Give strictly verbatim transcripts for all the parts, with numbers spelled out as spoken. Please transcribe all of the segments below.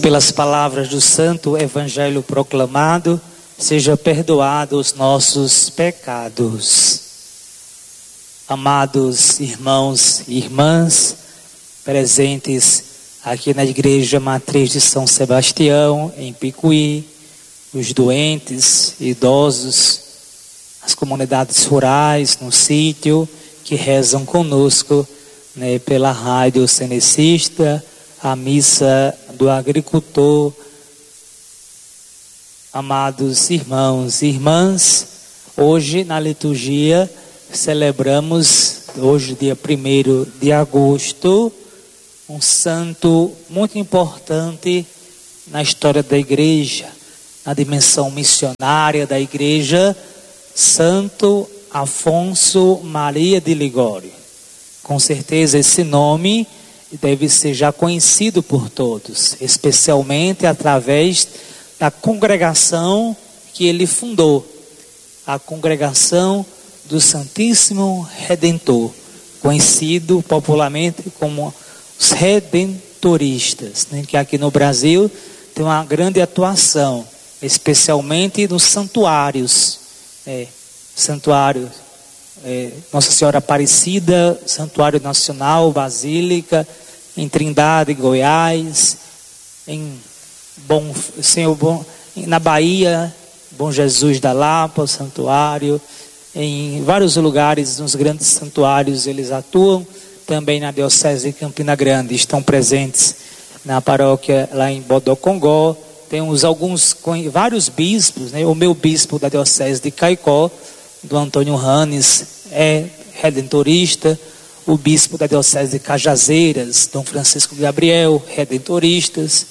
pelas palavras do Santo Evangelho proclamado, seja perdoado os nossos pecados. Amados irmãos e irmãs, presentes aqui na Igreja Matriz de São Sebastião, em Picuí, os doentes, idosos, as comunidades rurais no sítio, que rezam conosco, né, pela rádio cenecista, a missa do agricultor. Amados irmãos e irmãs, hoje na liturgia celebramos, hoje dia primeiro de agosto, um santo muito importante na história da igreja, na dimensão missionária da igreja, Santo Afonso Maria de Ligório. Com certeza esse nome deve ser já conhecido por todos, especialmente através da congregação que ele fundou, a congregação do Santíssimo Redentor, conhecido popularmente como os redentoristas, né, que aqui no Brasil tem uma grande atuação, especialmente nos santuários, é, santuário é, Nossa Senhora Aparecida, Santuário Nacional, Basílica, em Trindade, Goiás, em Bom, Senhor, Bom, na Bahia, Bom Jesus da Lapa, o santuário, em vários lugares, nos grandes santuários eles atuam, também na Diocese de Campina Grande, estão presentes na paróquia lá em Bodocongó, temos alguns, vários bispos, né? O meu bispo da Diocese de Caicó, do Antônio Ranes, é redentorista, o bispo da Diocese de Cajazeiras, Dom Francisco Gabriel, redentoristas,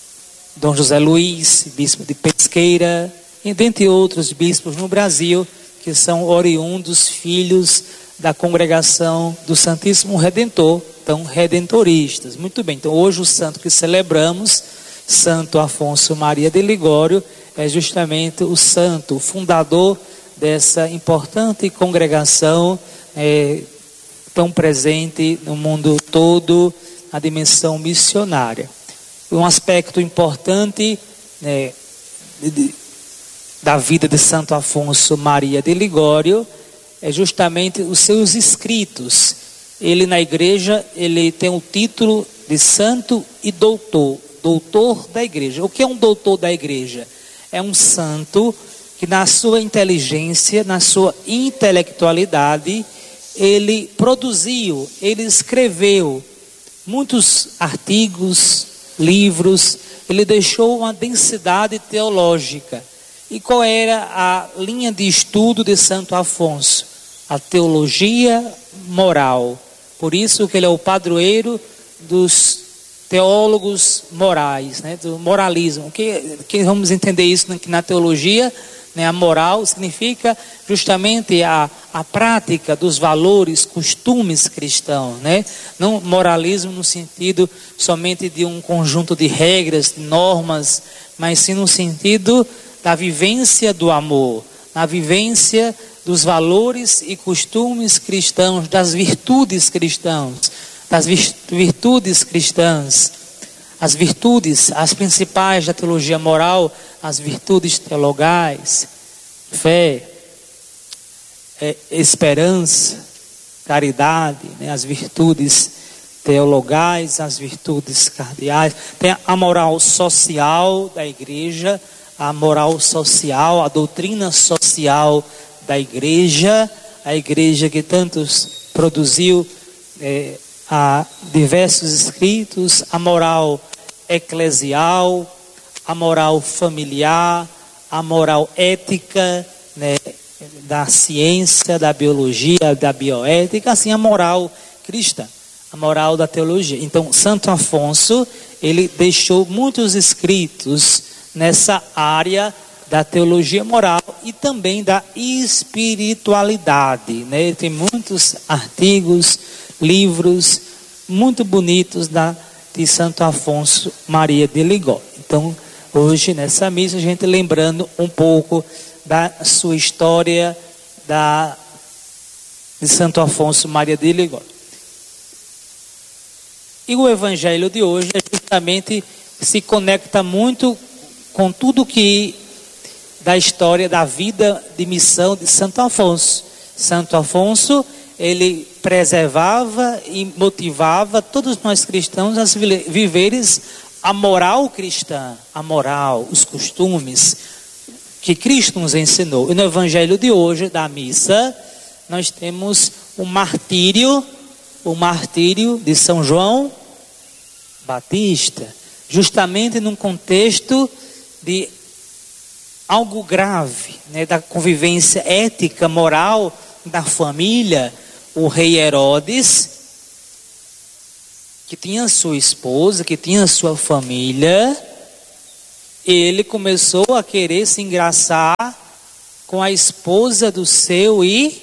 Dom José Luiz, bispo de Pesqueira, e dentre outros bispos no Brasil, que são oriundos, filhos da congregação do Santíssimo Redentor, então redentoristas. Muito bem, então hoje o santo que celebramos, Santo Afonso Maria de Ligório, é justamente o santo, o fundador dessa importante congregação, é, tão presente no mundo todo, na dimensão missionária. Um aspecto importante, né, de, da vida de Santo Afonso Maria de Ligório é justamente os seus escritos. Ele na igreja, ele tem o título de santo e doutor, doutor da igreja. O que é um doutor da igreja? É um santo que na sua inteligência, na sua intelectualidade, ele produziu, ele escreveu muitos artigos, livros, ele deixou uma densidade teológica. E qual era a linha de estudo de Santo Afonso? A teologia moral. Por isso que ele é o padroeiro dos teólogos morais, né? Do moralismo. Que, que vamos entender isso que na teologia, né? A moral significa justamente a, a prática dos valores, costumes cristãos, né? Não moralismo no sentido somente de um conjunto de regras, de normas, mas sim no sentido da vivência do amor, na vivência dos valores e costumes cristãos, das virtudes cristãs, das virtudes cristãs, as virtudes, as principais da teologia moral, as virtudes teologais, fé, é, esperança, caridade, né? As virtudes teologais, as virtudes cardeais, tem a moral social da igreja, a moral social, a doutrina social da igreja, a igreja que tantos produziu é, a diversos escritos, a moral eclesial, a moral familiar, a moral ética, né, da ciência, da biologia, da bioética, assim a moral cristã, a moral da teologia. Então, Santo Afonso, ele deixou muitos escritos nessa área da teologia moral e também da espiritualidade, né? Tem muitos artigos, livros muito bonitos da, de Santo Afonso Maria de Ligório. Então, hoje nessa missa a gente lembrando um pouco da sua história da, de Santo Afonso Maria de Ligório. E o evangelho de hoje é justamente se conecta muito com tudo que da história da vida de missão de Santo Afonso. Santo Afonso, ele preservava e motivava todos nós cristãos a viveres a moral cristã, a moral, os costumes que Cristo nos ensinou. E no evangelho de hoje, da missa, nós temos o martírio, o martírio de São João Batista, justamente num contexto de algo grave, né, da convivência ética, moral da família. O rei Herodes, que tinha sua esposa, que tinha sua família, ele começou a querer se engraçar com a esposa do seu e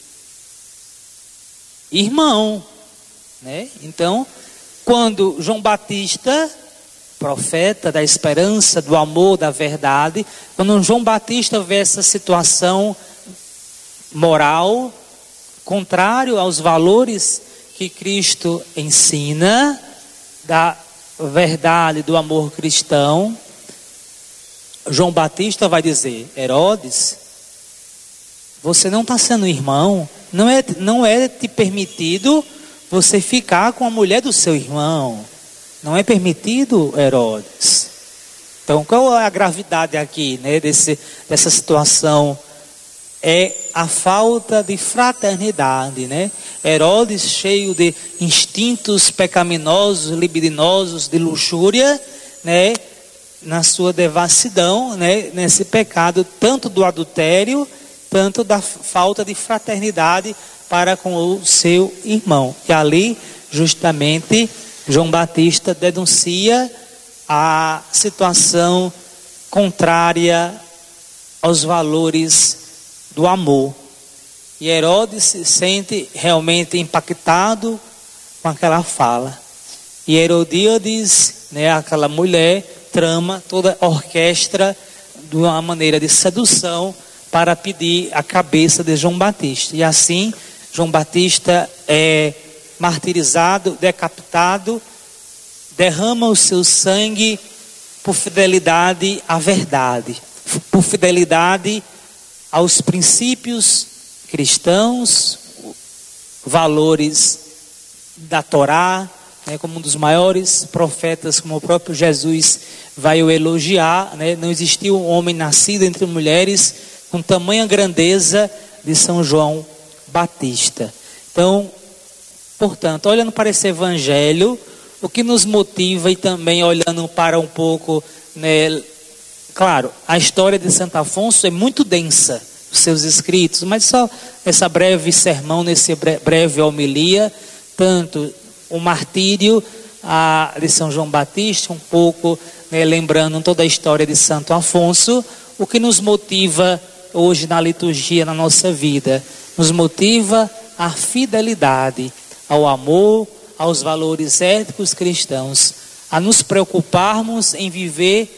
irmão, né? Então, quando João Batista, profeta da esperança, do amor, da verdade, quando João Batista vê essa situação moral, contrário aos valores que Cristo ensina, da verdade, do amor cristão, João Batista vai dizer: Herodes, você não está sendo irmão, não é, não é te permitido você ficar com a mulher do seu irmão, não é permitido, Herodes. Então, qual é a gravidade aqui, né, desse, dessa situação? É a falta de fraternidade, né? Herodes, cheio de instintos pecaminosos, libidinosos, de luxúria, né? Na sua devassidão, né? Nesse pecado, tanto do adultério, tanto da falta de fraternidade para com o seu irmão. E ali, justamente, João Batista denuncia a situação contrária aos valores do amor. E Herodes se sente realmente impactado com aquela fala. E Herodíades, né, aquela mulher, trama toda a orquestra de uma maneira de sedução para pedir a cabeça de João Batista. E assim, João Batista é martirizado, decapitado, derrama o seu sangue por fidelidade à verdade, por fidelidade aos princípios cristãos, valores da Torá, né, como um dos maiores profetas, como o próprio Jesus vai o elogiar, né? Não existiu um homem nascido entre mulheres com tamanha grandeza de São João Batista. Então, portanto, olhando para esse evangelho, o que nos motiva, e também olhando para um pouco, né, claro, a história de Santo Afonso é muito densa, os seus escritos, mas só essa breve sermão, nesse breve homilia, tanto o martírio a, de São João Batista, um pouco, né, lembrando toda a história de Santo Afonso. O que nos motiva hoje na liturgia, na nossa vida? Nos motiva a fidelidade ao amor, aos valores éticos cristãos, a nos preocuparmos em viver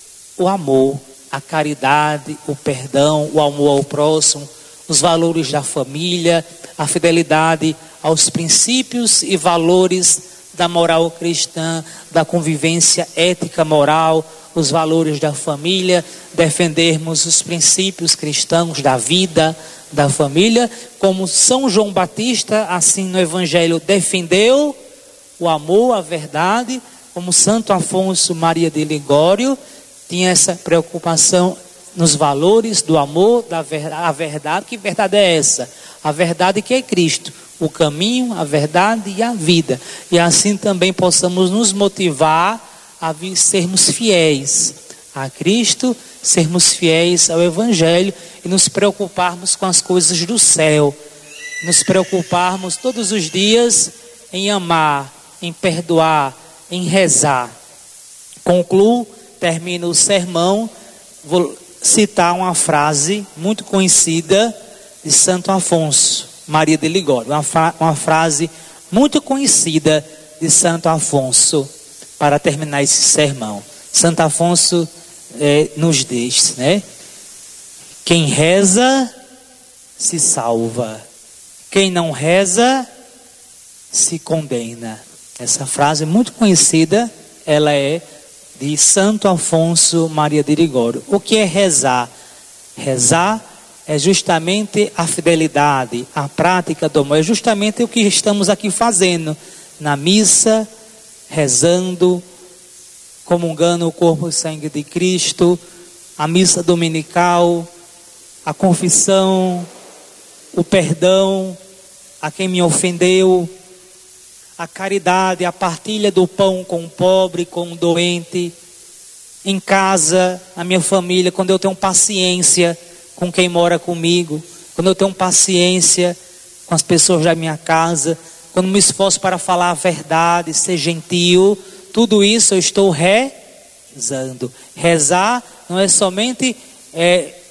o amor, a caridade, o perdão, o amor ao próximo, os valores da família, a fidelidade aos princípios e valores da moral cristã, da convivência ética moral, os valores da família, defendermos os princípios cristãos da vida, da família, como São João Batista, assim no Evangelho, defendeu o amor, a verdade, como Santo Afonso Maria de Ligório, tinha essa preocupação nos valores do amor, da verdade, a verdade. Que verdade é essa? A verdade que é Cristo, o caminho, a verdade e a vida. E assim também possamos nos motivar a sermos fiéis a Cristo, sermos fiéis ao Evangelho e nos preocuparmos com as coisas do céu. Nos preocuparmos todos os dias em amar, em perdoar, em rezar. Concluo, termino o sermão, vou citar uma frase muito conhecida de Santo Afonso Maria de Ligório, uma, fra- uma frase muito conhecida de Santo Afonso, para terminar esse sermão. Santo Afonso é, nos diz, né? Quem reza se salva, quem não reza se condena. Essa frase muito conhecida, ela é de Santo Afonso Maria de Ligório. O que é rezar? Rezar é justamente a fidelidade, a prática do amor. É justamente o que estamos aqui fazendo na missa, rezando, comungando o corpo e sangue de Cristo, a missa dominical, a confissão, o perdão a quem me ofendeu, a caridade, a partilha do pão com o pobre, com o doente, em casa, na minha família, quando eu tenho paciência com quem mora comigo, quando eu tenho paciência com as pessoas da minha casa, quando me esforço para falar a verdade, ser gentil, tudo isso eu estou rezando. Rezar não é somente é,